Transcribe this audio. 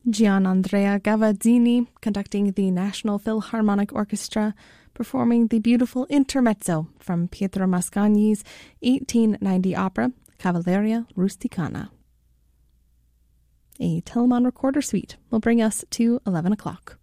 Gianandrea Gavazzini conducting the National Philharmonic Orchestra, performing the beautiful intermezzo from Pietro Mascagni's 1890 opera, Cavalleria Rusticana. A Telemann recorder suite will bring us to 11 o'clock.